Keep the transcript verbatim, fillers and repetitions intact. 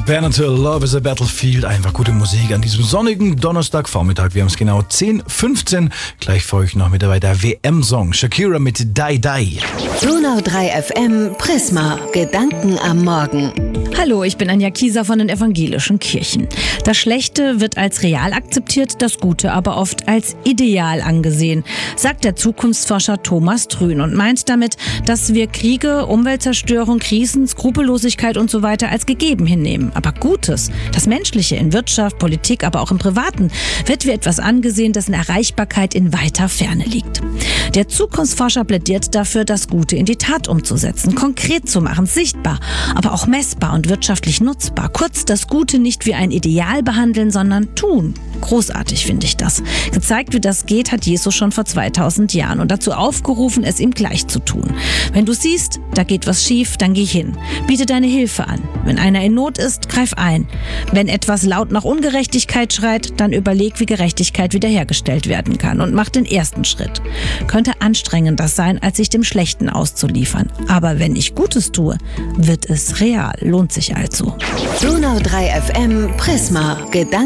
Bernard Hill, Love is a Battlefield. Einfach gute Musik an diesem sonnigen Donnerstagvormittag. Wir haben es genau zehn Uhr fünfzehn. Gleich folge ich noch mit dabei der W M-Song. Shakira mit Die Die. Donau drei F M Prisma. Gedanken am Morgen. Hallo, ich bin Anja Kieser von den evangelischen Kirchen. Das Schlechte wird als real akzeptiert, das Gute aber oft als ideal angesehen, sagt der Zukunftsforscher Thomas Trün und meint damit, dass wir Kriege, Umweltzerstörung, Krisen, Skrupellosigkeit und so weiter als gegeben hinnehmen. Aber Gutes, das Menschliche in Wirtschaft, Politik, aber auch im Privaten, wird wie etwas angesehen, dessen Erreichbarkeit in weiter Ferne liegt. Der Zukunftsforscher plädiert dafür, das Gute in die Tat umzusetzen, konkret zu machen, sichtbar, aber auch messbar und wirtschaftlich nutzbar. Kurz, das Gute nicht wie ein Ideal behandeln, sondern tun. Großartig finde ich das. Gezeigt, wie das geht, hat Jesus schon vor zweitausend Jahren und dazu aufgerufen, es ihm gleich zu tun. Wenn du siehst, da geht was schief, dann geh hin. Biete deine Hilfe an. Wenn einer in Not ist, greif ein. Wenn etwas laut nach Ungerechtigkeit schreit, dann überleg, wie Gerechtigkeit wiederhergestellt werden kann und mach den ersten Schritt. Könnte anstrengender sein, als sich dem Schlechten auszuliefern. Aber wenn ich Gutes tue, wird es real. Lohnt sich also. Donau drei F M Prisma. Gedanken